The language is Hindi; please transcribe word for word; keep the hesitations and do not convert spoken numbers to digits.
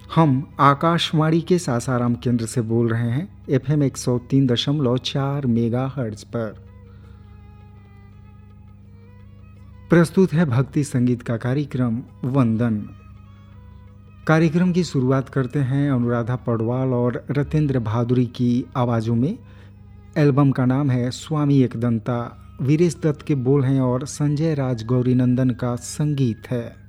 हम आकाशवाणी के सासाराम केंद्र से बोल रहे हैं एफएम एक सौ तीन दशमलव चार मेगा हर्ट्ज पर। प्रस्तुत है भक्ति संगीत का कार्यक्रम वंदन। कार्यक्रम की शुरुआत करते हैं अनुराधा पौडवाल और रतेंद्र भादुरी की आवाज़ों में। एल्बम का नाम है स्वामी एकदंता। वीरेश दत्त के बोल हैं और संजय राज गौरीनंदन का संगीत है।